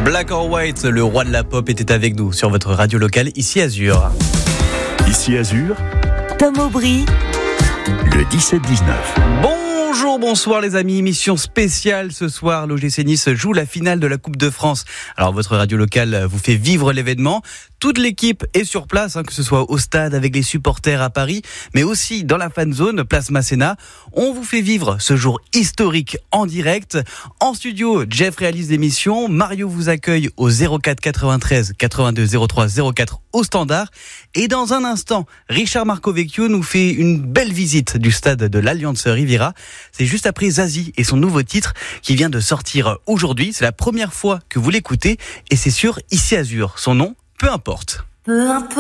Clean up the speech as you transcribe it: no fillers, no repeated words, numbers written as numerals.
Black or White, le roi de la pop, était avec nous sur votre radio locale, ici Azur. Ici Azur, Tom Aubry, le 17-19. Bonjour, bonsoir les amis, émission spéciale ce soir, l'OGC Nice joue la finale de la Coupe de France. Alors votre radio locale vous fait vivre l'événement, toute l'équipe est sur place, que ce soit au stade avec les supporters à Paris, mais aussi dans la fan zone, place Masséna. On vous fait vivre ce jour historique en direct. En studio, Jeff réalise l'émission, Mario vous accueille au 04 93 82 03 04 au standard. Et dans un instant, Richard Marcovecchio nous fait une belle visite du stade de l'Alliance Riviera. C'est juste après Zazie et son nouveau titre qui vient de sortir aujourd'hui. C'est la première fois que vous l'écoutez et c'est sur Ici Azur. Son nom, peu importe. peu importe.